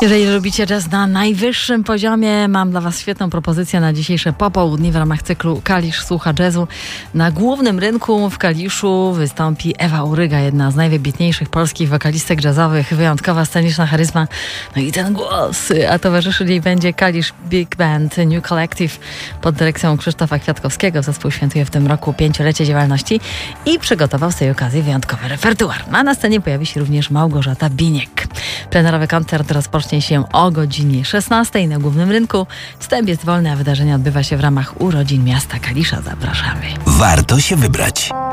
Jeżeli lubicie jazz na najwyższym poziomie, mam dla Was świetną propozycję na dzisiejsze popołudnie w ramach cyklu Kalisz słucha jazzu. Na głównym rynku w Kaliszu wystąpi Ewa Uryga, jedna z najwybitniejszych polskich wokalistek jazzowych, wyjątkowa sceniczna charyzma, no i ten głos. A towarzyszyć jej będzie Kalisz Big Band New Collective pod dyrekcją Krzysztofa Kwiatkowskiego. Zespół świętuje w tym roku 5-lecie działalności i przygotował z tej okazji wyjątkowy repertuar. A na scenie pojawi się również Małgorzata Biniek. Plenerowy koncert rozpocznie się o godzinie 16 na głównym rynku. Wstęp jest wolny, a wydarzenie odbywa się w ramach urodzin miasta Kalisza. Zapraszamy. Warto się wybrać.